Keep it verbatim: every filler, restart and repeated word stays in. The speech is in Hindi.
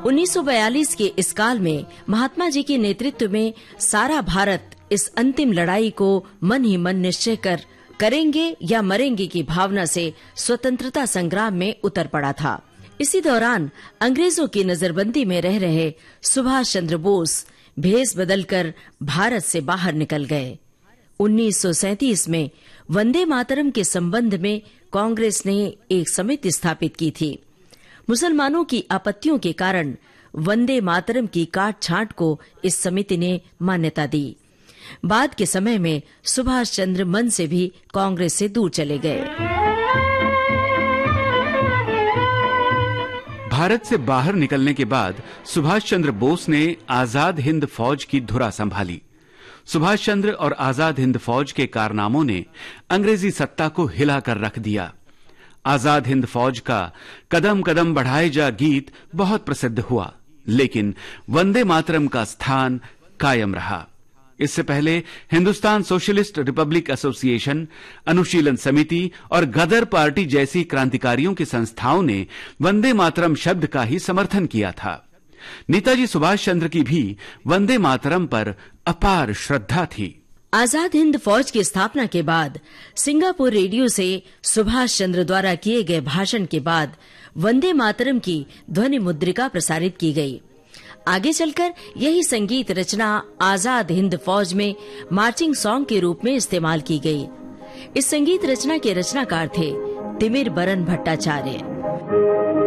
उन्नीस सौ बयालीस के इस काल में महात्मा जी के नेतृत्व में सारा भारत इस अंतिम लड़ाई को मन ही मन निश्चय कर करेंगे या मरेंगे की भावना से स्वतंत्रता संग्राम में उतर पड़ा था। इसी दौरान अंग्रेजों की नजरबंदी में रह रहे सुभाष चंद्र बोस भेष बदलकर भारत से बाहर निकल गए। उन्नीस सौ सैंतीस में वंदे मातरम के संबंध में कांग्रेस ने एक समिति स्थापित की थी। मुसलमानों की आपत्तियों के कारण वंदे मातरम की काट छांट को इस समिति ने मान्यता दी। बाद के समय में सुभाष चंद्र मन से भी कांग्रेस से दूर चले गए। भारत से बाहर निकलने के बाद सुभाष चंद्र बोस ने आजाद हिंद फौज की धुरा संभाली। सुभाष चंद्र और आजाद हिंद फौज के कारनामों ने अंग्रेजी सत्ता को हिलाकर रख दिया। आजाद हिंद फौज का कदम कदम बढ़ाए जा गीत बहुत प्रसिद्ध हुआ, लेकिन वंदे मातरम का स्थान कायम रहा। इससे पहले हिंदुस्तान सोशलिस्ट रिपब्लिक एसोसिएशन, अनुशीलन समिति और गदर पार्टी जैसी क्रांतिकारियों की संस्थाओं ने वंदे मातरम शब्द का ही समर्थन किया था। नेताजी सुभाष चंद्र की भी वंदे मातरम पर अपार श्रद्धा थी। आजाद हिंद फौज की स्थापना के बाद सिंगापुर रेडियो से सुभाष चंद्र द्वारा किए गए भाषण के बाद वंदे मातरम की ध्वनि मुद्रिका प्रसारित की गई। आगे चलकर यही संगीत रचना आजाद हिंद फौज में मार्चिंग सॉन्ग के रूप में इस्तेमाल की गई। इस संगीत रचना के रचनाकार थे तिमिर बरन भट्टाचार्य।